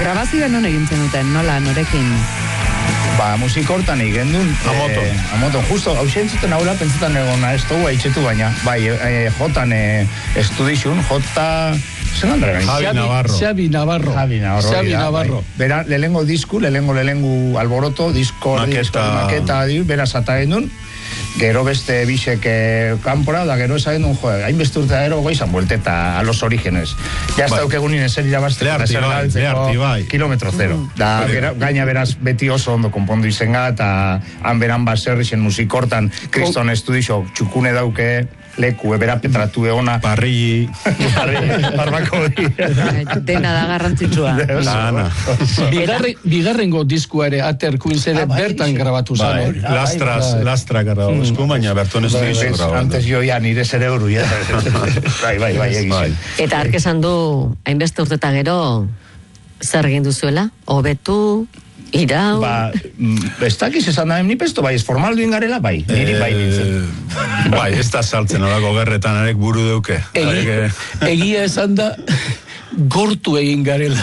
grabazioa non egin zenuten, nola, norekin? Ba, musik hortan egin duen. Amoton. Justo, hausen zuten haula, pentsetan egona ez dugu haitxetu baina. Bai, jotan estudizun, jota... Xabi Navarro. Bera, lehengo disku, lehengo alboroto, disko, maketa, bera zata genuen. Gero beste bisek kanpora, da gero esan duen, hainbeste urte da gero goizan buelteta a los orígenes. Ya ez daukegunin ezer irabazte. Leharti, bai. Kilometro zero. Da, gaina beraz beti oso ondo konpondu izenga, eta han beran baserrixen musikortan, kriston estudixo txukune dauke, leku, bera petratu egona. Parrilli. Barbako di. Dena da garrantzitsua. Bigarrengo diskua ere, Aterkuin zere bertan grabatu zen. Lastra grabatu esku, baina berton estudizio grabatu. Antes jo ya nire zerebru, ya. Bai, egizien. Eta arkezan du, hainbeste urteta gero, zer egin duzuela? Hobetu... Irau... Ba, ez dakiz esan da, ni pesto, bai, ez formaldu ingarela, bai, niri bai nintzen. Bai, ez da saltzen, olako gerretan arek buru deuke. Egia esan da, gortu egin garela.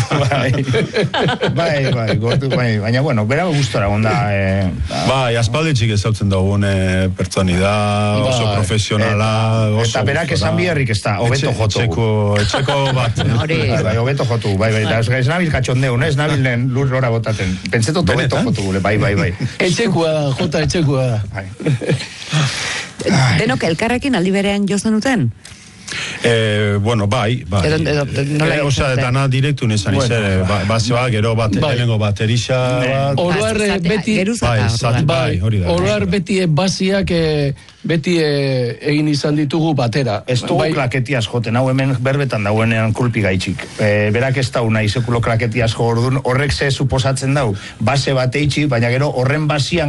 Bai, gortu, bai, baina, bueno, bera gustora gonda. Bai, aspalditxik ezautzen dagoen pertsoni da, oso profesionala, oso... Eta berak esan biherrik ez da, hobeto jotu. Etxeko bat. Bai, hobeto jotu, bai, ez nabil katxondeun, ez nabil lur lora botaten. Pentsetot hobeto jotu gule, bai. Etxekoa da. Denok elkarrekin aldi berean jo zenuten? Bueno, bai. Osa, dana direktu nizan izan, bazioa, gero lehengo baterixa bat. Oroar beti... Bai, hori da. Oroar beti baziak beti egin izan ditugu batera. Ez dugu klaketiaz joten, hau hemen berbetan dauenean kulpi gaitxik. Berak ez dau nahi sekulo klaketiaz jo orduan, horrek ze suposatzen dau, base bat eitxik, baina gero horren basian